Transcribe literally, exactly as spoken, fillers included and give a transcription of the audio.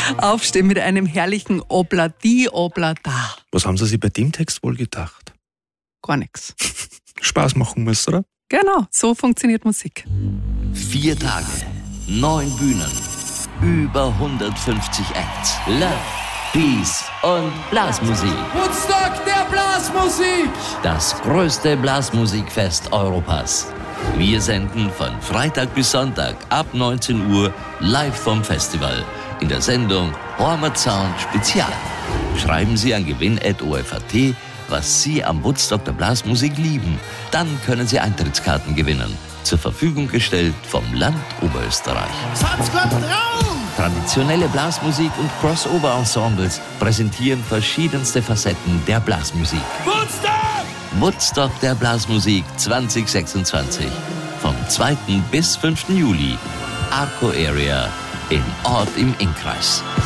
aufstehen mit einem herrlichen Obladi Oblada. Was haben Sie sich bei dem Text wohl gedacht? Gar nichts. Spaß machen muss, oder? Genau, so funktioniert Musik. Vier Tage, neun Bühnen, über hundertfünfzig Acts. Love, Peace und Blasmusik. Woodstock der Blasmusik! Das größte Blasmusikfest Europas. Wir senden von Freitag bis Sonntag ab neunzehn Uhr live vom Festival in der Sendung Hormer Sound Spezial. Schreiben Sie an gewinn at o f a t, was Sie am Woodstock der Blasmusik lieben. Dann können Sie Eintrittskarten gewinnen. Zur Verfügung gestellt vom Land Oberösterreich. Traditionelle Blasmusik und Crossover-Ensembles präsentieren verschiedenste Facetten der Blasmusik. Woodstock! Woodstock der Blasmusik zwanzig sechsundzwanzig. Vom zweiten bis fünften Juli. Arco Area in Ort im Innkreis.